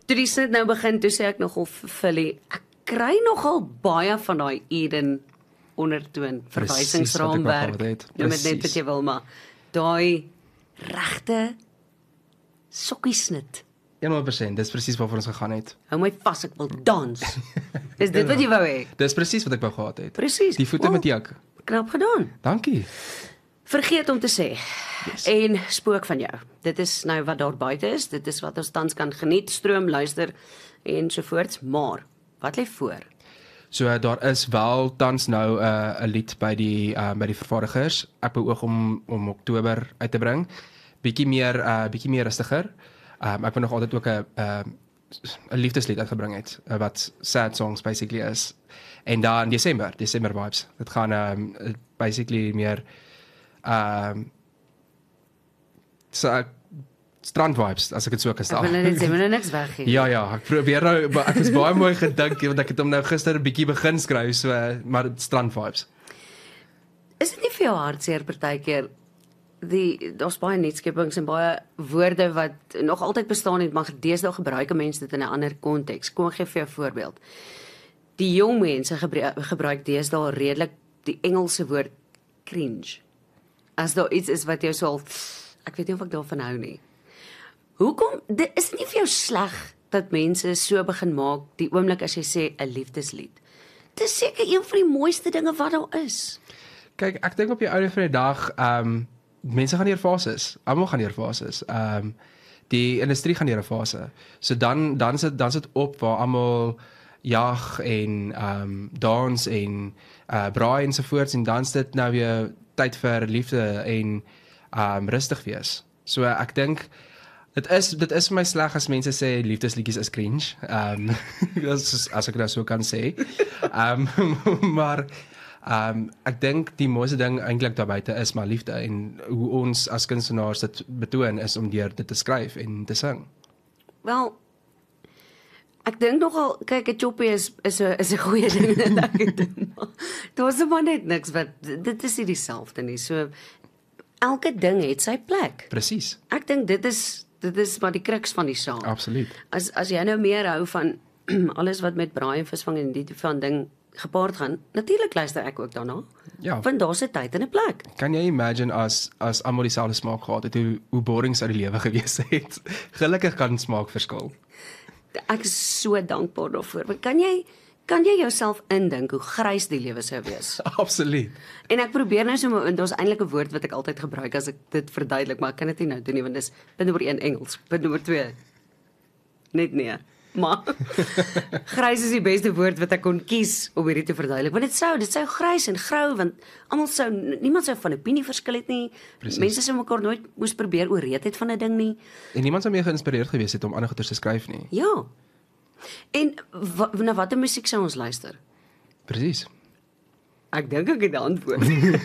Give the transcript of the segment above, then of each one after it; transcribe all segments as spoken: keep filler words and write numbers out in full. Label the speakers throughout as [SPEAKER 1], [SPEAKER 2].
[SPEAKER 1] toe die snit nou begin, toe sê ek nogal vir Philly, ek kry nogal baie van daai Eden ondertoon, verwysingsraamwerk, noem dit net wat jy wil, maar daai regte sokkiesnit.
[SPEAKER 2] honderd persent, dis presies waarvoor ons gegaan het.
[SPEAKER 1] Hou my vas, ek wil dans. Is dit wat jy wou hê?
[SPEAKER 2] Dis presies wat ek wou gehad het.
[SPEAKER 1] Presies.
[SPEAKER 2] Die voete
[SPEAKER 1] Wel,
[SPEAKER 2] met jak.
[SPEAKER 1] Knap gedaan.
[SPEAKER 2] Dankie.
[SPEAKER 1] Vergeet om te sê,
[SPEAKER 2] Yes.
[SPEAKER 1] en spook van jou. Dit is nou wat daar buite is, dit is wat ons tans kan geniet, stroom, luister en sovoorts, maar wat lê voor?
[SPEAKER 2] So uh, daar is wel tans nou 'n uh, 'n lied by die uh, by die vervaardigers. Ek beoog om om Oktober uit te bring. Bietjie meer uh bietjie meer rustiger. Um, ek wil nog altyd ook 'n 'n 'n liefdeslied uitgebring het uh, wat sad songs basically is. En dan Desember, Desember vibes. Dit gaan um basically meer um so, strand vibes as ek dit so kan
[SPEAKER 1] Ek
[SPEAKER 2] stel.
[SPEAKER 1] wil nou net sê, moet nou niks weggee.
[SPEAKER 2] Ja ja, ek probeer nou, maar ek is baie mooi gedink want ek het hom nou gister 'n bietjie begin skryf, so maar strand vibes.
[SPEAKER 1] Is dit nie vir jou hartseer partykeer die daar's baie nuutskepings en baie woorde wat nog altyd bestaan het, maar deesdae gebruik mense dit in 'n ander konteks. Kom ek gee vir jou 'n voorbeeld. Die jong mense gebruik, gebruik deesdae redelik die Engelse woord cringe. As daar iets is wat jou so al, ek weet nie of ek daarvan hou nie. Hoekom, dit is nie vir jou sleg dat mense so begin maak die oomblik as jy sê 'n liefdeslied. Dit is seker een van die mooiste dinge wat daar is.
[SPEAKER 2] Kyk, ek dink op die einde van die dag, ehm um, mense gaan deur fases. Almal gaan deur fases. Ehm um, die industrie gaan deur 'n fase. So dan dan sit dan sit op waar almal jag en ehm um, dans en uh braai en so voort en dan sit nou weer tyd vir liefde en ehm um, rustig wees. So uh, ek dink dit is dit is vir my sleg as mense sê liefdesliedjies is cringe. Ehm um, as as ek dit so kan sê. Ehm um, maar Ehm um, ek dink die mooiste ding eintlik daar buite is maar liefde en hoe ons as kunstenaars dit betoon is om deur dit te skryf en te sing.
[SPEAKER 1] Wel, ek dink nogal, kyk, 'n choppie is is 'n is 'n goeie ding dat ek dit doen. Daar's maar net niks wat dit is nie dieselfde nie. So elke ding het sy plek.
[SPEAKER 2] Presies.
[SPEAKER 1] Ek dink dit is dit is maar die kruks van die saak.
[SPEAKER 2] Absoluut.
[SPEAKER 1] As as jy nou meer hou van alles wat met braai en visvang en die tipe van ding gepaard gaan, natuurlik luister ek ook daarna.
[SPEAKER 2] Ja.
[SPEAKER 1] Want daar's 'n tyd en 'n plek.
[SPEAKER 2] Kan jy imagine as as almal dieselfde smaak gehad het, hoe hoe boring sou die lewe gewees het? Gelukkig kan smaak verskil.
[SPEAKER 1] Ek is so dankbaar daarvoor. Want kan jy kan jy jouself indink hoe grys die lewe sou wees?
[SPEAKER 2] Absoluut.
[SPEAKER 1] En ek probeer nou so, en daar's eintlik 'n woord wat ek altyd gebruik as ek dit verduidelik, maar ek kan dit nie nou doen nie want dis punt nommer een Engels, punt nommer twee net nee. Maar grys is die beste woord wat ek kon kies om hierdie te verduidelik. Want dit sou, dit sou grys en grou, want almal sou, niemand sou van opinie verskil het nie.
[SPEAKER 2] Precies.
[SPEAKER 1] Mense sou mekaar nooit moes probeer ooreedheid van 'n ding nie.
[SPEAKER 2] En niemand sou meer geïnspireerd gewees het om ander goeie te skryf nie.
[SPEAKER 1] Ja. En wa, na watter musiek sou ons luister?
[SPEAKER 2] Presies.
[SPEAKER 1] Ek dink ek het 'n antwoord.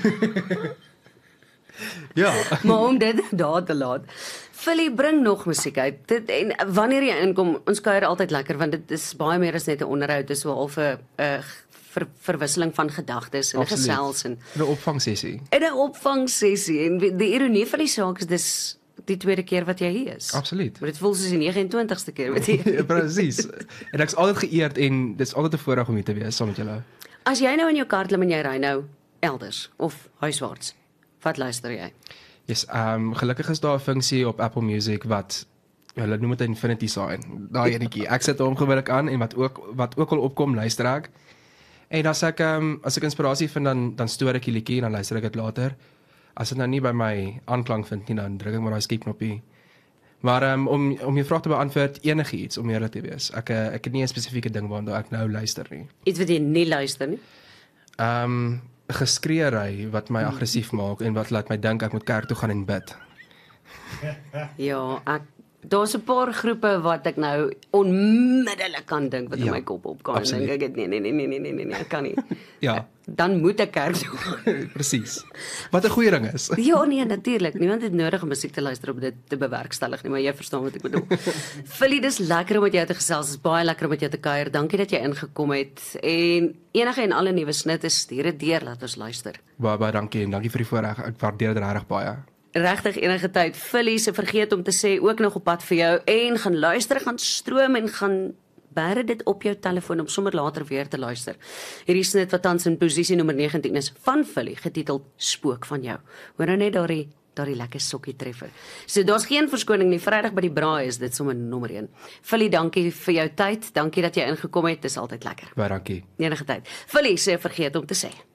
[SPEAKER 2] Ja.
[SPEAKER 1] Maar om dit daar te laat. Philly bring nog musiek uit. Dit en wanneer jy inkom, ons kuier altyd lekker want dit is baie meer as net 'n onderhoud, dis wel half 'n uh, ver, verwisseling van gedagtes en 'n gesels en
[SPEAKER 2] 'n opvangsessie.
[SPEAKER 1] En 'n opvangsessie en die ironie van die saak is dis die tweede keer wat jy hier is.
[SPEAKER 2] Absoluut.
[SPEAKER 1] Maar dit voel soos die nege en twintigste keer wat jy
[SPEAKER 2] Ja, presies. En ek's altyd geëerd en dis altyd 'n voorreg om hier te wees saam met julle.
[SPEAKER 1] As jy nou in jou kar klim en jy ry nou elders of huiswaarts, wat luister jy?
[SPEAKER 2] Yes, ehm um, gelukkig is daar 'n funksie op Apple Music wat hulle noem dit Infinity Sign. Daai enetjie. Ek sit hom gewoonlik aan en wat ook wat ook al opkom, luister ek. En as ek ehm um, as ek inspirasie vind dan dan stoor ek die liedjie en dan luister ek dit later. As dit nou nie by my aanklank vind nie, dan druk ek maar daai skip knoppie. Maar um, om om jou vraag te beantwoord, enigiets om eerlik te wees. Ek ek het nie 'n spesifieke ding waarna ek nou luister nie.
[SPEAKER 1] Iets wat jy nie luister nie?
[SPEAKER 2] Ehm um, geskreeery wat my aggressief maak en wat laat my dink ek moet kerk toe gaan en bid.
[SPEAKER 1] Ja, ek daar's 'n paar groepe wat ek nou onmiddellik kan dink wat in
[SPEAKER 2] Ja,
[SPEAKER 1] my kop opgaan en
[SPEAKER 2] absoluut.
[SPEAKER 1] dink ek nee nee nee nee nee nee nee nee ek kan nie.
[SPEAKER 2] Ja,
[SPEAKER 1] Dan moet ek kerk toe gaan.
[SPEAKER 2] presies. Wat 'n goeie ding is.
[SPEAKER 1] Ja nee, natuurlik. Niemand het nodig om musiek te luister om dit te bewerkstellig nie, maar jy verstaan wat ek bedoel. Philly, dis lekker om met jou te gesels. Dis baie lekker om met jou te kuier. Dankie dat jy ingekom het. En enige en alle nuwe snitte stuur dit deur, laat ons luister.
[SPEAKER 2] Baie baie dankie en dankie vir die voorreg. Ek waardeer dit regtig baie.
[SPEAKER 1] regtig enige tyd. Philly se vergeet om te sê ook nog op pad vir jou en gaan luister, gaan stroom en gaan bære dit op jou telefoon om sommer later weer te luister. Hierdie snit wat tans in posisie nommer negentien is van Philly, getiteld Spook van jou. Hoor nou net daardie daardie lekker sokkie treffer. So daar's geen verskoning nie, Vrydag by die braai is dit sommer nommer een. Philly, dankie vir jou tyd, dankie dat jy ingekom het, dis altyd lekker.
[SPEAKER 2] Baie dankie.
[SPEAKER 1] Enige tyd. Philly sê vergeet om te sê.